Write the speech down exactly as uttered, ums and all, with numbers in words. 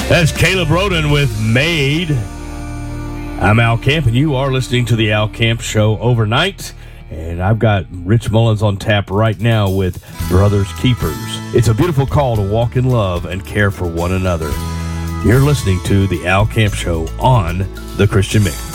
That's Caleb Roden with Made. I'm Al Camp, and you are listening to the Al Camp Show overnight. And I've got Rich Mullins on tap right now with Brothers Keepers. It's a beautiful call to walk in love and care for one another. You're listening to the Al Camp Show on The Christian Mix.